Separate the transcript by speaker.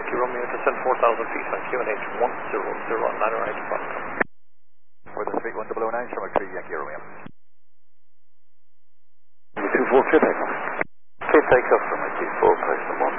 Speaker 1: Yankee Romeo, descend 4,000 feet on QNH 100 ladder right front.
Speaker 2: For the speed 1009, show 3 Yankee Romeo.
Speaker 3: 24 clear takeoff.
Speaker 4: Clear takeoff from 24, place 1.